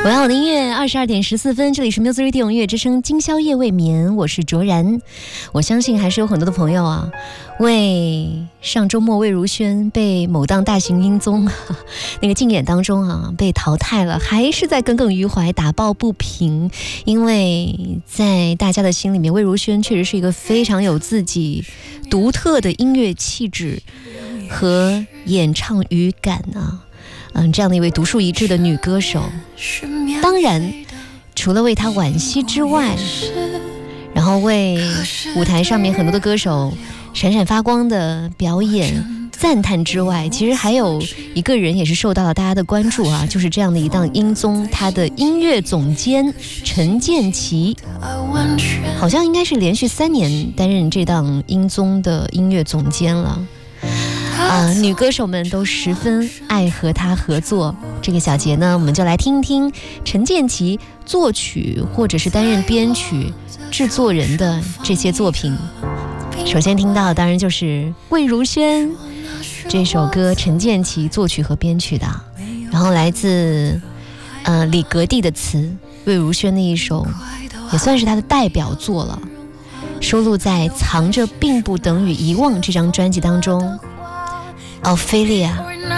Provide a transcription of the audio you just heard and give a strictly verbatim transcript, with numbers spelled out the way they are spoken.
我要我的音乐，二十二点十四分，这里是 Music Radio 音乐之声，今宵夜未眠，我是卓然。我相信还是有很多的朋友啊，为上周末魏如萱被某档大型音综那个竞演当中啊被淘汰了，还是在耿耿于怀，打抱不平。因为在大家的心里面，魏如萱确实是一个非常有自己独特的音乐气质和演唱语感啊。嗯，这样的一位独树一帜的女歌手，当然除了为她惋惜之外，然后为舞台上面很多的歌手闪闪发光的表演赞叹之外，其实还有一个人也是受到了大家的关注啊，就是这样的一档音综，她的音乐总监陈建骐，好像应该是连续三年担任这档音综的音乐总监了。啊、呃，女歌手们都十分爱和她合作。这个小节呢，我们就来听一听陈建骐作曲或者是担任编曲制作人的这些作品。首先听到当然就是魏如萱这首歌，陈建骐作曲和编曲的，然后来自呃李格弟的词，魏如萱的一首也算是她的代表作了，收录在《藏着并不等于遗忘》这张专辑当中。Ophelia